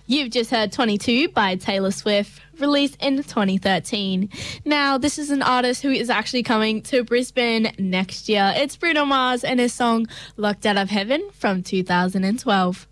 You've just heard 22 by Taylor Swift, released in 2013. Now, this is an artist who is actually coming to Brisbane next year. It's Bruno Mars and his song Locked Out of Heaven from 2012.